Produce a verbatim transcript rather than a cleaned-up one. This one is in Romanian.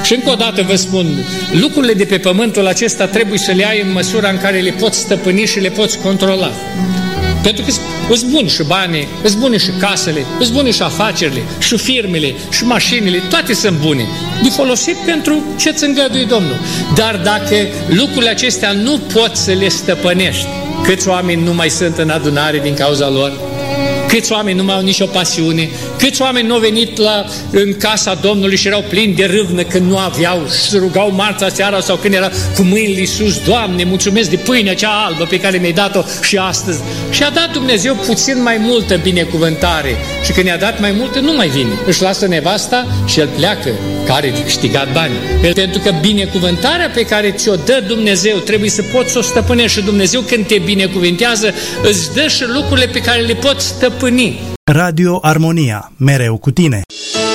Și încă o dată vă spun, lucrurile de pe pământul acesta trebuie să le ai în măsura în care le poți stăpâni și le poți controla. Pentru că îți buni și banii, îți bune și casele, îți bune și afacerile, și firmele, și mașinile, toate sunt bune. De folosit pentru ce îți îngăduie Domnul. Dar dacă lucrurile acestea nu poți să le stăpânești, câți oameni nu mai sunt în adunare din cauza lor? Câți oameni nu mai au nicio pasiune? Câți oameni nu au venit la, în casa Domnului și erau plini de râvnă când nu aveau și se rugau marța seara sau când era cu mâinile sus: Doamne, mulțumesc de pâinea cea albă pe care mi-ai dat-o și astăzi. Și a dat Dumnezeu puțin mai multă binecuvântare și când i-a dat mai multă nu mai vine. Își lasă nevasta și el pleacă, care a câștigat bani. Pentru că binecuvântarea pe care ți-o dă Dumnezeu trebuie să poți să o stăpânești și Dumnezeu când te binecuvintează îți dă și lucrurile pe care le poți stăpâni. Radio Armonia, mereu cu tine.